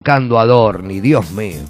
bancando a Adorni, Dios mío.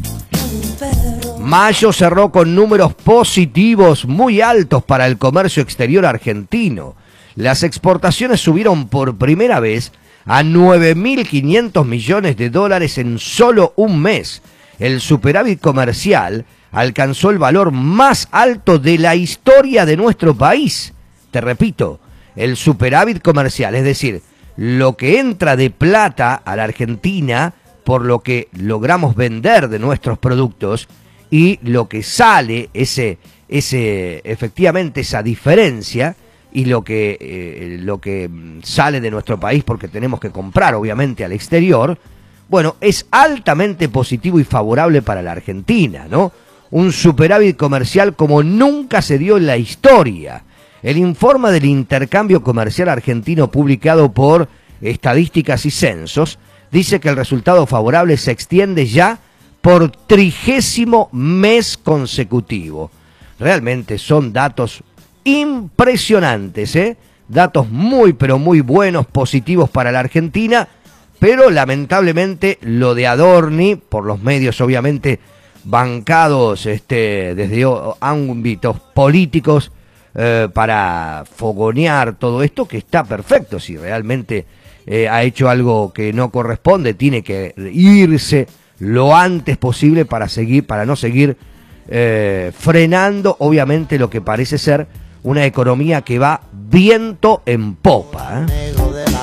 Mayo cerró con números positivos muy altos para el comercio exterior argentino. Las exportaciones subieron por primera vez a 9.500 millones de dólares en solo un mes. El superávit comercial alcanzó el valor más alto de la historia de nuestro país. Te repito, el superávit comercial, es decir, lo que entra de plata a la Argentina por lo que logramos vender de nuestros productos y lo que sale, efectivamente esa diferencia y lo que sale de nuestro país porque tenemos que comprar obviamente al exterior, bueno, es altamente positivo y favorable para la Argentina, ¿no? Un superávit comercial como nunca se dio en la historia. El informe del intercambio comercial argentino publicado por Estadísticas y Censos dice que el resultado favorable se extiende ya por 30º mes consecutivo. Realmente son datos impresionantes, ¿eh? Datos muy pero muy buenos, positivos para la Argentina, pero lamentablemente lo de Adorni, por los medios obviamente bancados desde ámbitos políticos, para fogonear todo esto, que está perfecto. Si realmente ha hecho algo que no corresponde, tiene que irse lo antes posible para no seguir frenando obviamente lo que parece ser una economía que va viento en popa, ¿eh?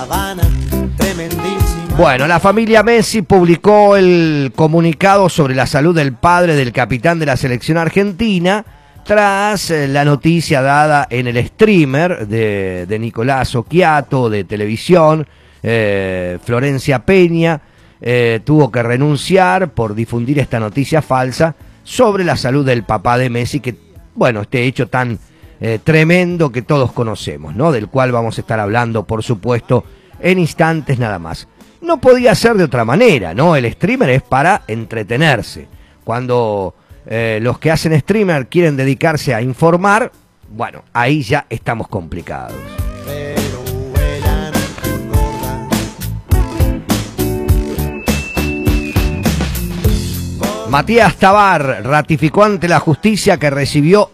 Bueno, la familia Messi publicó el comunicado sobre la salud del padre del capitán de la selección argentina tras la noticia dada en el streamer de Nicolás Occhiato de televisión. Florencia Peña tuvo que renunciar por difundir esta noticia falsa sobre la salud del papá de Messi, que, bueno, este hecho tan tremendo que todos conocemos, ¿no? Del cual vamos a estar hablando, por supuesto, en instantes nada más. No podía ser de otra manera, ¿no? El streamer es para entretenerse. Cuando los que hacen streamer quieren dedicarse a informar, bueno, ahí ya estamos complicados. Matías Tabar ratificó ante la justicia que recibió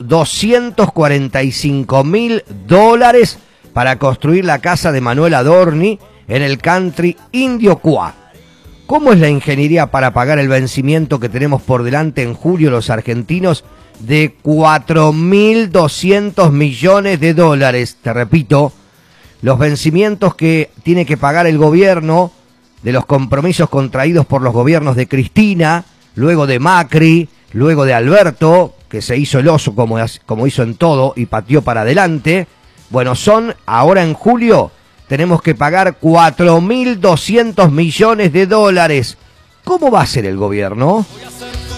$245.000 para construir la casa de Manuel Adorni en el country Indio Cuá. ¿Cómo es la ingeniería para pagar el vencimiento que tenemos por delante en julio los argentinos de 4.200 millones de dólares? Te repito, los vencimientos que tiene que pagar el gobierno de los compromisos contraídos por los gobiernos de Cristina, luego de Macri, luego de Alberto, que se hizo el oso como hizo en todo y pateó para adelante. Bueno, son ahora en julio tenemos que pagar 4.200 millones de dólares. ¿Cómo va a ser el gobierno?